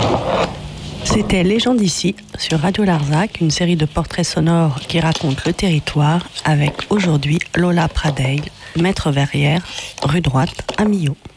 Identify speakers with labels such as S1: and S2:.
S1: C'était Les gens d'ici sur Radio Larzac, une série de portraits sonores qui racontent le territoire avec aujourd'hui Lola Pradel, maître verrière, rue droite à Millau.